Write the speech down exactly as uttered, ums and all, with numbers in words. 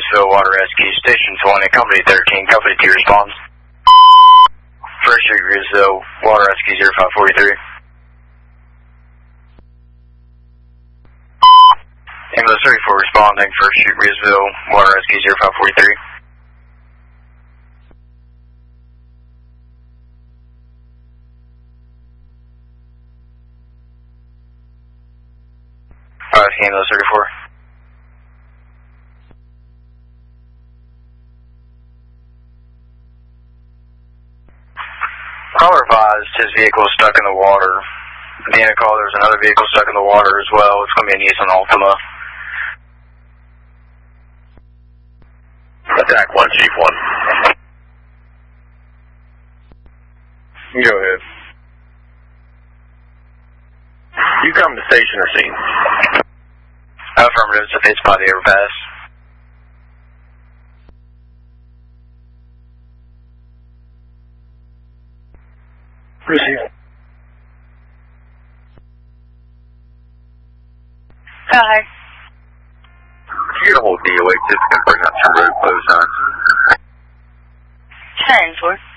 Reedsville Water Rescue, Station twenty, Company thirteen, Company two responds. First Street, Reedsville Water Rescue, zero five four three. Ambulance thirty-four responding, First Street, Reedsville Water Rescue, zero five four three. Alright, Ambulance thirty-four. Caller advised his vehicle is stuck in the water. At the end of the call, there's another vehicle stuck in the water as well. It's going to be a Nissan Altima. Attack one, Chief one. Go ahead. You come to station or scene? Affirmative, if it's by the overpass. Receive. Hi. Could you get a hold of D O H just to bring up some road closed signs? ten four.